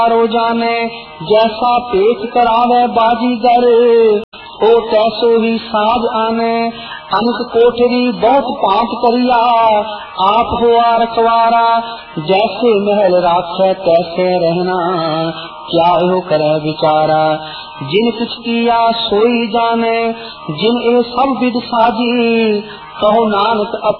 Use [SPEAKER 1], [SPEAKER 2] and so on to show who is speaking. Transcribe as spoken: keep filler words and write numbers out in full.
[SPEAKER 1] रो जाने जैसा पेट करावे बाजीगर, ओ तैसो ही साज आने अनक कोठरी बहुत पाप करिया, आप हुआ रखवारा जैसे महल राखे तैसे रहना, क्या यो करे विचारा। जिन कुछ किया सोई जाने जिन ए सब विद साजी, कहो नानक